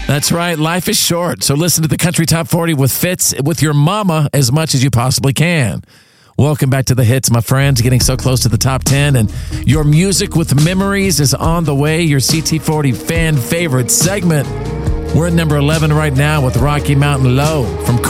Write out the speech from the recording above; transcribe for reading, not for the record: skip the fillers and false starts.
That's right. Life is short. So listen to the Country Top 40 with Fitz with your mama as much as you possibly can. Welcome back to the hits, my friends. Getting so close to the top 10. And your music with memories is on the way. Your CT40 fan favorite segment. We're at number 11 right now with Rocky Mountain Low from